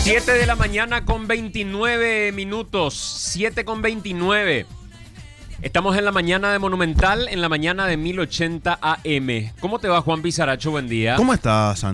7 de la mañana con 29 minutos. 7 con 29. Estamos en la mañana de Monumental, en la mañana de 1080 AM. ¿Cómo te va, Juan Pizaracho? Buen día. ¿Cómo estás,